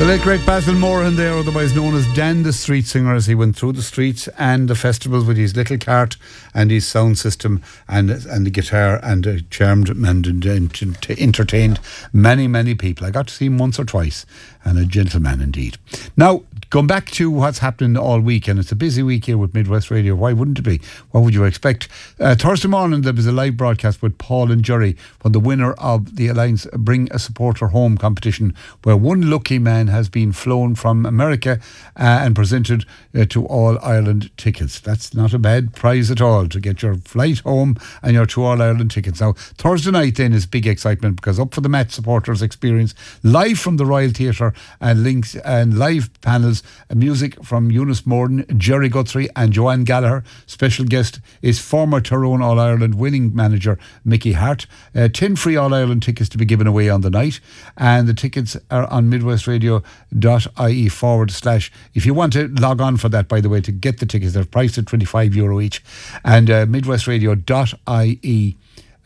The late great Basil Moran there, otherwise known as Dan the Street Singer, as he went through the streets and the festivals with his little cart and his sound system and the guitar, and charmed and entertained many people. I got to see him once or twice, and a gentleman indeed. Now, going back to what's happening all week, and it's a busy week here with Midwest Radio. Why wouldn't it be? What would you expect? Thursday morning there was a live broadcast with Paul and Jerry from the winner of the Alliance Bring a Supporter Home competition, where one lucky man has been flown from America and presented to All Ireland tickets. That's not a bad prize at all, to get your flight home and your to All Ireland tickets. Now, Thursday night then is big excitement, because Up for the Match supporters experience live from the Royal Theatre and links and live panels, music from Eunice Morden, Jerry Guthrie and Joanne Gallagher. Special guest is former Tyrone All Ireland winning manager Mickey Hart. 10 free All Ireland tickets to be given away on the night, and the tickets are on midwestradio.ie / if you want to log on for that, by the way, to get the tickets. They're priced at €25 each, and midwestradio.ie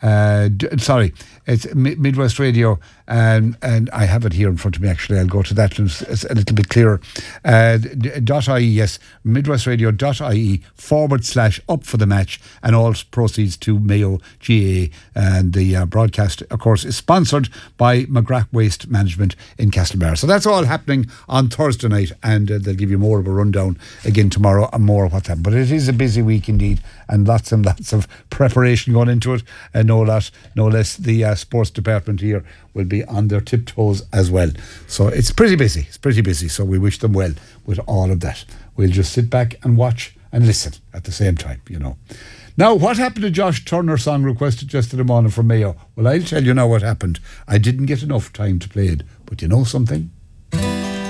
it's Midwest Radio, and I have it here in front of me. Actually, I'll go to that, and it's a little bit clearer. .ie, yes, midwestradio.ie / Up for the Match, and all proceeds to Mayo GAA. And the broadcast, of course, is sponsored by McGrath Waste Management in Castlebar. So that's all happening on Thursday night, and they'll give you more of a rundown again tomorrow and more of what's happening. But it is a busy week indeed, and lots of preparation going into it, and no less the sports department here will be on their tiptoes as well. So it's pretty busy. So we wish them well with all of that. We'll just sit back and watch and listen at the same time, you know. Now, what happened to Josh Turner's song requested yesterday morning from Mayo? Well, I'll tell you now what happened. I didn't get enough time to play it, but you know something?